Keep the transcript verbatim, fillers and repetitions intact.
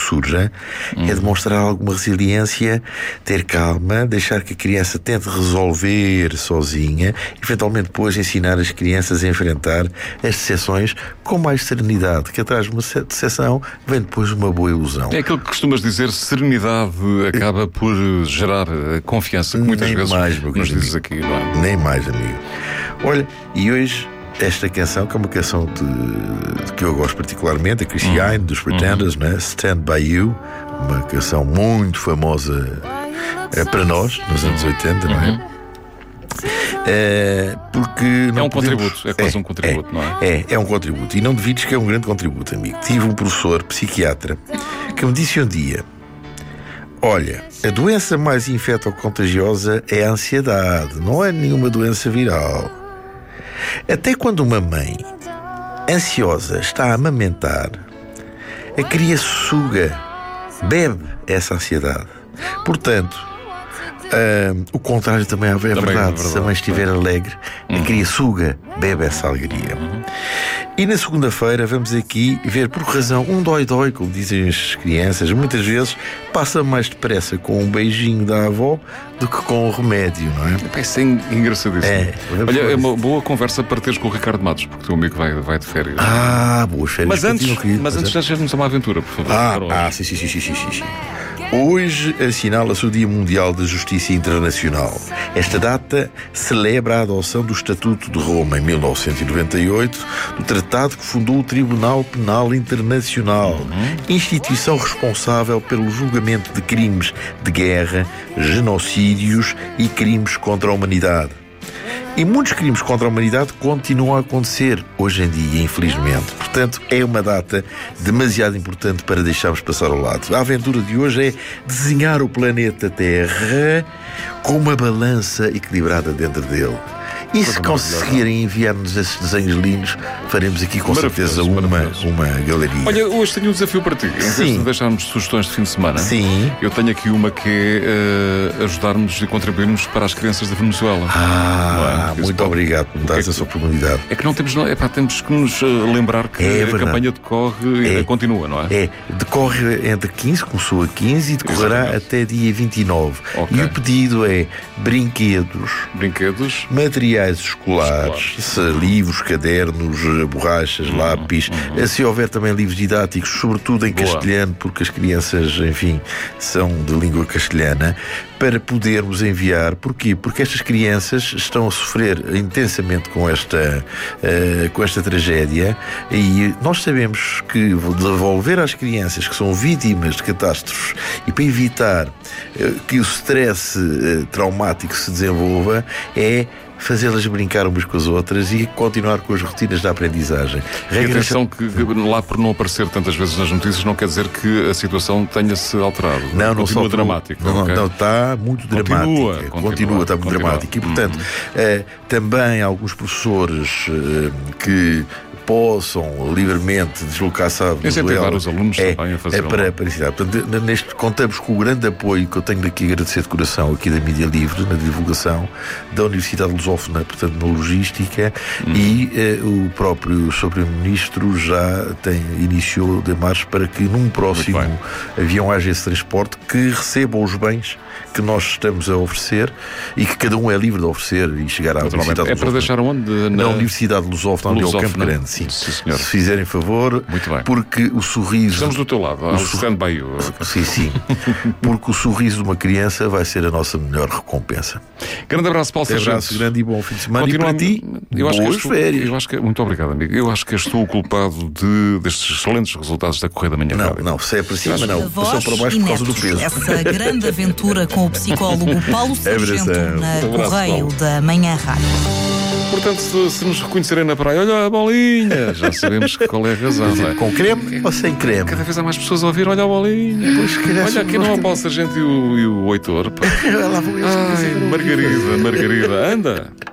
surja, hum. é demonstrar alguma resiliência, ter calma, deixar que a criança tente resolver sozinha, eventualmente depois ensinar as crianças a enfrentar as decepções com mais serenidade, que atrás de uma decepção vem depois uma boa ilusão. É aquilo que costumas dizer, serenidade acaba por gerar confiança, que muitas Nem vezes mais, nos dizes aqui, não é? Nem mais, amigo. Olha, e hoje esta canção, que é uma canção de, de que eu gosto particularmente, a Chrissy Uhum. Hynde, dos Pretenders, uhum. né? Stand By You, uma canção muito famosa é, para nós, nos anos oitenta, não é? Uhum. É, porque não é um podemos... contributo, é quase é, um contributo, é, não é? É, é um contributo. E não devides que é um grande contributo, amigo. Tive um professor psiquiatra que me disse um dia: olha, a doença mais infecto-contagiosa é a ansiedade, não é nenhuma doença viral. Até quando uma mãe ansiosa está a amamentar, a criança suga, bebe essa ansiedade. Portanto, Uh, o contrário também é verdade. Também é verdade. Se a mãe estiver alegre, uhum. a criança suga, bebe essa alegria. Uhum. E na segunda-feira vamos aqui ver por que razão um dói-dói, como dizem as crianças, muitas vezes passa mais depressa com um beijinho da avó do que com o remédio, não é? Isso é engraçadíssimo. É, olha, é uma boa conversa para teres com o Ricardo Matos, porque o teu amigo vai, vai de férias. Ah, boas férias. Mas antes, mas antes deixa-nos uma aventura, por favor. Ah, ah sim, sim, sim, sim, sim, sim. Hoje assinala-se o Dia Mundial da Justiça Internacional. Esta data celebra a adoção do Estatuto de Roma em mil novecentos e noventa e oito, do tratado que fundou o Tribunal Penal Internacional, uhum. instituição responsável pelo julgamento de crimes de guerra, genocídios e crimes contra a humanidade. E muitos crimes contra a humanidade continuam a acontecer hoje em dia, infelizmente. Portanto, é uma data demasiado importante para deixarmos passar ao lado. A aventura de hoje é desenhar o planeta Terra com uma balança equilibrada dentro dele. E se conseguirem enviar-nos esses desenhos lindos, faremos aqui com certeza uma, uma galeria. Olha, hoje tenho um desafio para ti. Em vez de deixarmos sugestões de fim de semana, Sim. eu tenho aqui uma que é uh, ajudar-nos e contribuirmos para as crianças da Venezuela. Ah, é? muito pode... obrigado por me dar essa oportunidade. É que não temos, não, é pá, temos que nos lembrar que é a campanha decorre é. e continua, não é? É, decorre entre quinze, começou a quinze e decorrerá Exatamente. até dia vinte e nove. Okay. E o pedido é brinquedos, brinquedos, materiais escolares, escolares. livros, cadernos, borrachas, uhum, lápis, uhum. se houver também livros didáticos, sobretudo em Boa. castelhano, porque as crianças, enfim, são de língua castelhana, para podermos enviar. Porquê? Porque estas crianças estão a sofrer intensamente com esta, uh, com esta tragédia, e nós sabemos que devolver às crianças que são vítimas de catástrofes e para evitar uh, que o stress uh, traumático se desenvolva é fazê-las brincar umas com as outras e continuar com as rotinas da aprendizagem. E atenção que, que lá por não aparecer tantas vezes nas notícias não quer dizer que a situação tenha-se alterado. Não, não continua só dramático. Não, okay? não, está muito dramático. Continua, continua, continua, está muito dramático. E, portanto, uhum. eh, também alguns professores eh, que possam livremente deslocar-se à Venezuela. Os alunos é, também a fazer é para, para ensinar. Portanto, neste, contamos com o grande apoio que eu tenho daqui a agradecer de coração aqui da Mídia Livre, na divulgação da Universidade Lusófona, portanto na logística, hum. e eh, o próprio senhor Primeiro-Ministro já tem, iniciou demarches para que num próximo avião haja esse transporte que receba os bens que nós estamos a oferecer e que cada um é livre de oferecer e chegar à Universidade É para deixar onde? Na, na Universidade Lusófona, onde é o Campo Grande. Sim, sim, senhor. Se fizerem favor, muito bem. Porque o sorriso... Estamos do teu lado, ao sor... stand by you. Sim, sim. Porque o sorriso de uma criança vai ser a nossa melhor recompensa. Grande abraço, Paulo Sargento. Abraço grande e bom fim de semana. Continua e para ti, eu acho boas que férias. Eu acho que, muito obrigado, amigo. Eu acho que és tu o culpado de, destes excelentes resultados da Correia da Manhã. Não, não, se é para cima, não. Passou para baixo por causa do peso. Essa grande aventura com o psicólogo Paulo Sargento na Correio da Manhã Rádio. Portanto, se, se nos reconhecerem na praia, olha a bolinha, já sabemos qual é a razão. Não é? Com creme ou sem creme? Cada vez há mais pessoas a ouvir, olha a bolinha. Pois, olha, aqui não há o Paulo Sargento e o, e o Heitor. Ai, Margarida, Margarida, anda.